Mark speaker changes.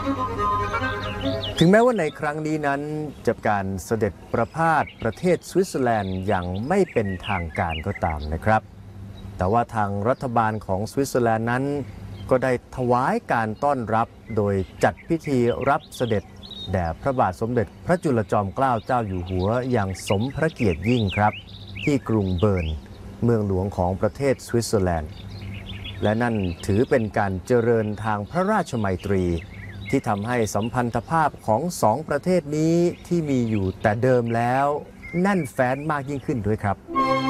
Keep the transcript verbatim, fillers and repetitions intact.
Speaker 1: ถึงแม้ว่าในครั้งนี้นั้นจะการเสด็จประพาสประเทศสวิตเซอร์แลนด์อย่างไม่เป็นทางการก็ตามนะครับแต่ว่าทางรัฐบาลของสวิตเซอร์แลนด์นั้นก็ได้ถวายการต้อนรับโดยจัดพิธีรับเสด็จแด่พระบาทสมเด็จพระจุลจอมเกล้าเจ้าอยู่หัวอย่างสมพระเกียรติยิ่งครับที่กรุงเบิร์นเมืองหลวงของประเทศสวิตเซอร์แลนด์และนั่นถือเป็นการเจริญทางพระราชมัยตรีที่ทำให้สัมพันธภาพของสองประเทศนี้ที่มีอยู่แต่เดิมแล้วแน่นแฟ้นมากยิ่งขึ้นด้วยครับ